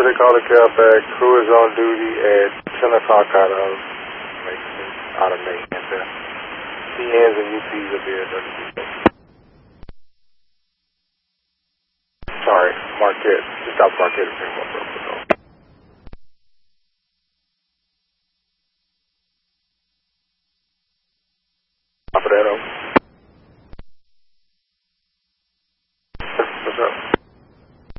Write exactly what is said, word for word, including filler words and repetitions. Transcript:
they call the cab back. Crew is on duty at ten o'clock out of Mason, out of Mason. The P Ns and U Ps will be at W P. Sorry, Marquette. Just out Marquette and Fremont Road. Top of that, over.